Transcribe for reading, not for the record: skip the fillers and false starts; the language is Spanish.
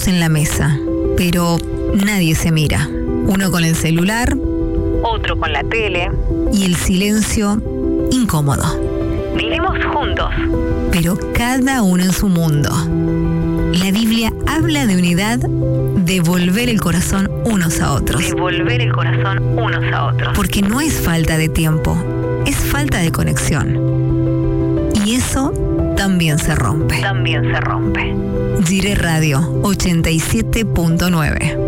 sentados en la mesa, pero nadie se mira. Uno con el celular, otro con la tele, y el silencio incómodo. Vivimos juntos, pero cada uno en su mundo. La Biblia habla de unidad, de volver el corazón unos a otros. De volver el corazón unos a otros. Porque no es falta de tiempo, es falta de conexión. Y eso también se rompe. También se rompe. Gire Radio 87.9.